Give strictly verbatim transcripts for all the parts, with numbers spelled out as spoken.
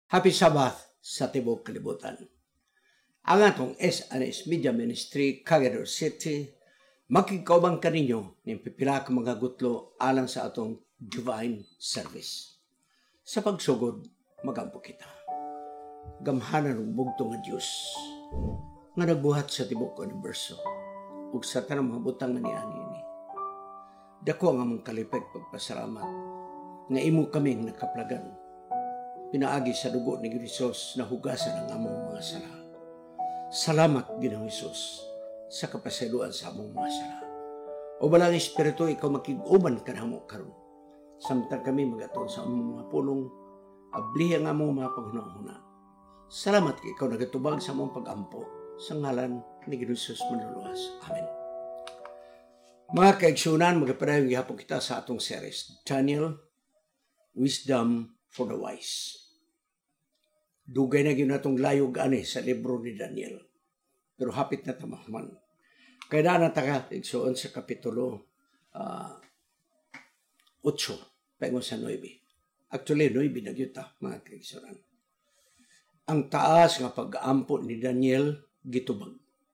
Happy Sabbath sa tibok kalibutan. Ang atong S N S Media Ministry, Cagador City, makikawbang kaninyo ng pipila ka mga gutlo alang sa atong divine service. Sa pagsugod, magampo kita. Gamhanan ng bugto nga Diyos nga nagbuhat sa tibok universo ug sa tanang mga butang nga niani ini. Dako nga mong kalipay pagpasalamat nga imo kaming nakaplagan. Pinaagi sa dugo ni Hesus na hugasan ang among mga sala. Salamat, Ginoong Hesus, sa kapasayloan sa among mga sala. O balang Espiritu, ikaw makig-uban ka na mo karon. Samtang kami magaton sa among mga pulong, ablihan ang among mga paghunahuna. Salamat kay ikaw nagatubag sa among pag-ampo sa ngalan ni Ginoong Hesus manluluwas. Amen. Mga kaigsunan, magapadayong gihapon kita sa atong series, Daniel, Wisdom for the Wise. Dugay na yun natong layog ani sa libro ni Daniel. Pero hapit na tamahuman. Kaya na nataka, igsoon sa kapitulo uh, eight, paingon sa nine. Actually, nine na yun ta, mga kaigsunan. Ang taas nga pag-aampo ni Daniel, gitubag.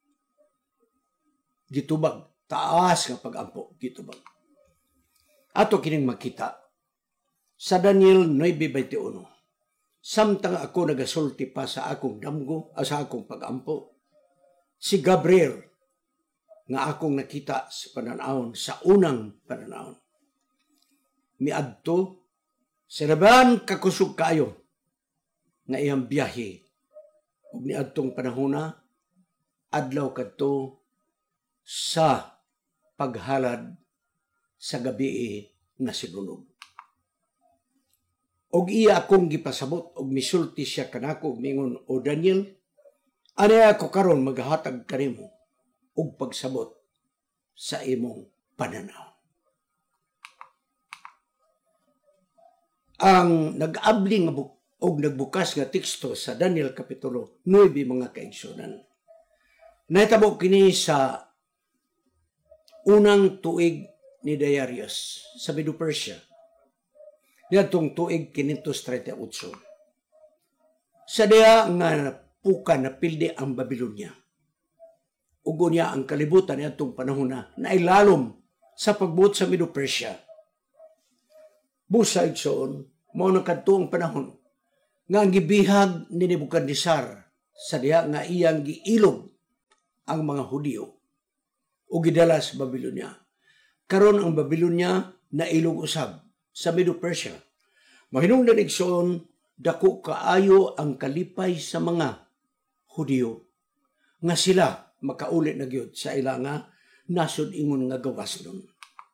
Gitubag. Taas nga pag-aampo, gitubag. Ato kining makita, sa Daniel nine twenty-one, samtang ako nagasulti pa sa akong damgo, sa akong pag-ampo, si Gabriel, nga akong nakita sa pananahon, sa unang pananahon, miadto, sinabahan kakusog kayo, nga iyang biyahe, ug niadtong panahona, adlaw kadto sa paghalad sa gabi nga sinunog. Og iya akong gipasabot og misulti siya kanako og mingon, o Daniel, ani ako karon maghatag kanimo og pagsabot sa imong pananaw. Ang nag-abli nga og nagbukas nga teksto sa Daniel kapitulo nine mga kaigsunan. Nahitabo kini sa unang tuig ni Darius sa Medo-Persia. Yatong tuig quinientos treinta y ocho. Sa diya nga puka na pildi ang Babylonia. Ugo niya ang kalibutan yatong panahon na nailalom sa pagbuot sa Medo-Persia. Busa igsoon, mao na kadtong panahon nga ang gibihag ni Nebuchadnezzar sa diya nga iyang giilog ang mga Hudiyo o gidala sa Babylonia. Karon ang Babylonia nailog usab sa Medo-Persia. Mahinungdan igsoon, dako kaayo ang kalipay sa mga Hudiyo nga sila makaulit na gyud sa ila nga nasod ingon nga gawas nun.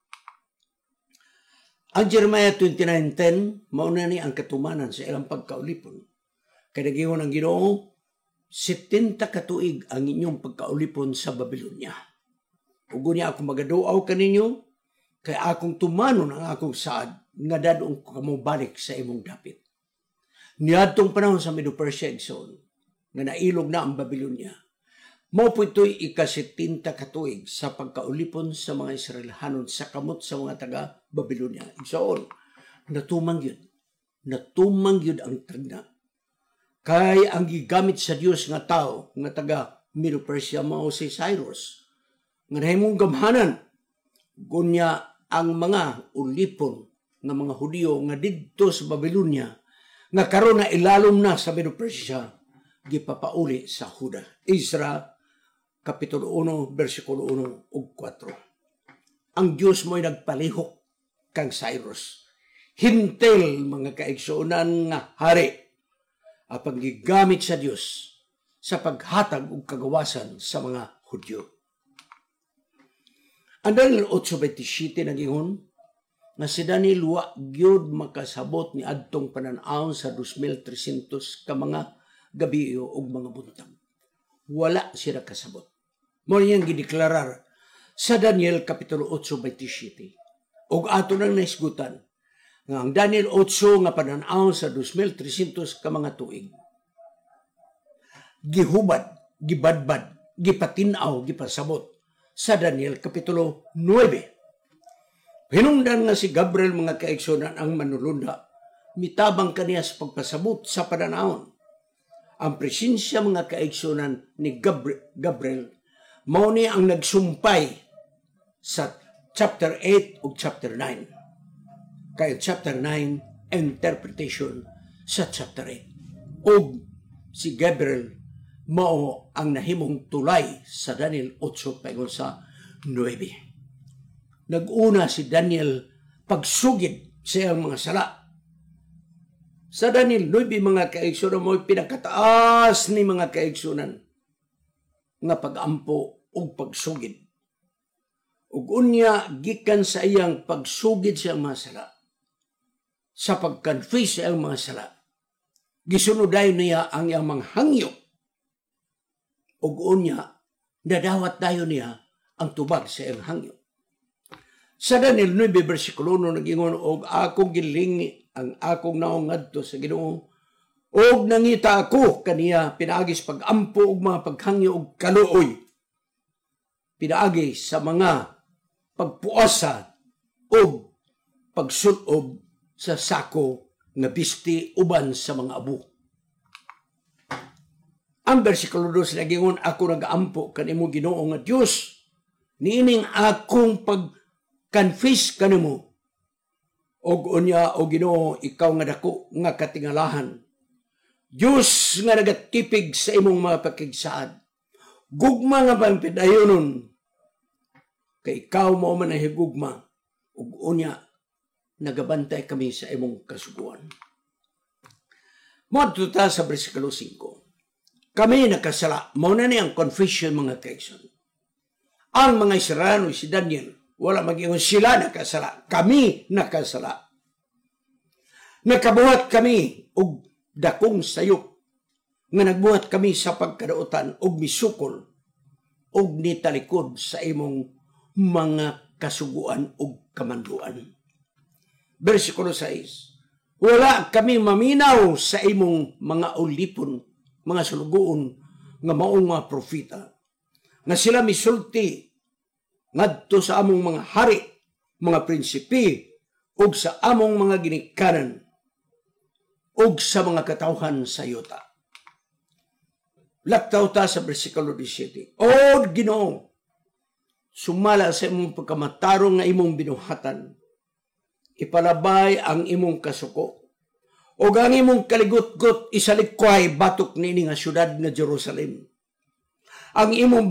Ang Jeremiah twenty-nine ten mao na ni ang katumanan sa ilang pagkaulipon. Kay nagingon ang Ginoo, setenta ka tuig ang inyong pagkaulipon sa Babylonia. Ugo niya ako magaduaw kaninyo, kay akong tumanon ang akong saad nga dadong kamo balik sa imong dapit. Niadtong panahon sa Medo-Persia igsoon nga nailog na ang Babylonia. Mao po ito'y ikasetinta katuig sa pagkaulipon sa mga Israelhanon sa kamot sa mga taga Babylonia. Igsoon, natumang yun. Natumang yun ang tagna. Kay ang gigamit sa Dios nga tao nga taga Medo-Persia mao si Cyrus. Nga nahimong gamhanan gunya ang mga ulipon ng mga Hudiyo nga didto sa Babylonia nga karon na ilalom na sa Medo-Persia gipapauli sa Huda. Ezra kapitulo one bersikulo one ug four. Ang Dios mo'y nagpalihok kang Cyrus. Hintel mga kaigsuonan nga hari apang gigamit sa Dios sa paghatag og kagawasan sa mga Hudyo. Ang Daniel eight twenty-seven nagingon nga si Daniel wa gyud makasabot ni adtong panan-awon sa two thousand three hundred ka mga gabi ug mga buntag. Wala siya kasabot. Mo niyang gideklarar sa Daniel kapitulo eight twenty-seven. Ug ato nang naisgutan nga ang Daniel eight nga panan-awon sa two thousand three hundred ka mga tuig. Gihubad, gibadbad, gipatin-aw, gipasabot sa Daniel kapitulo nine. Hinungdan nga si Gabriel mga kaigsunan ang manulunda mitabang kaniya sa pagpasabot sa pananahon. Ang presensya mga kaigsunan ni Gabriel, mao ni ang nagsumpay sa chapter eight ug chapter nine. Kay chapter nine, interpretation sa chapter eight. Ug si Gabriel, mao ang nahimong tulay sa Daniel eight paingon sa nine. Nag-una si Daniel pagsugid sa iyang mga sala. Sa Daniel nine, mga kaigsunan, mo pinakataas ni mga kaigsunan nga pag-ampo o pagsugid. Ug unya, gikan sa iyang pagsugid sa iyang mga sala, sa pag-confess sa iyang mga sala, gisunuday niya ang iyang mga hangyo. Ug unya, nadawat dayon niya ang tubag sa iyang hangyo. Sa Daniel nine, versikulo nung nagingon, og akong gilingi ang akong naong ngadto sa Ginoo, og nangita ako kaniya pinaagis pag-ampo og mga paghangyo og kaluoy, pinaagi sa mga pagpuasa og pagsulob sa sako nga bisti uban sa mga abo. Ang versikulo two nagingon, ako nag-ampo kanimo Ginoo nga Dios, niining akong pag-confess kanimo. Og unya o Ginoo, ikaw nga dako nga katingalahan. Diyos nga nagatipig sa imong mga pakigsaad. Gugma nga bang pidayonon. Kay ikaw mo man ang higugma. Og unya, nagabantay kami sa imong kasuguan. Moadto ta sa versikulo five. Kami nakasala. Mao na ni ang confession mga kaigsoon. Ang mga Israelano, si Daniel, wala mag-ingon sila nakasala. Kami nakasala. Nakabuhat kami og dakong sayop. Nga nagbuhat kami sa pagkadautan og misukol og nitalikod sa imong mga kasuguan og kamanduan. Versikulo six. Wala kami maminaw sa imong mga ulipon, mga sulugoon, nga maong mga propita. Nga sila misulti ngadto sa among mga hari, mga prinsipi, ug sa among mga ginikanan, ug sa mga katawhan sa yuta. Laktaw ta sa versikulo seventeen. O Ginoo, sumala sa imong pagkamatarong nga imong binuhatan, ipalabay ang imong kasuko, ug ang imong kaligot-got isalikway batok nini nga syudad nga Jerusalem. Ang imong